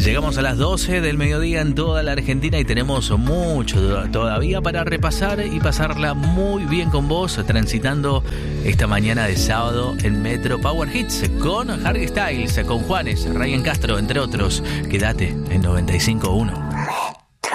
Llegamos a las 12 del mediodía en toda la Argentina y tenemos mucho todavía para repasar y pasarla muy bien con vos, transitando esta mañana de sábado en Metro Power Hits con Harry Styles, con Juanes, Ryan Castro, entre otros. Quédate en 95.1.